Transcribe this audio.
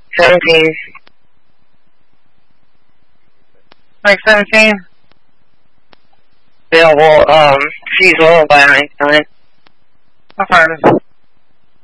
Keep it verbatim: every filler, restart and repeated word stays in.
Seventeen. Like seventeen? Yeah, well, um, she's old by Einstein. Okay.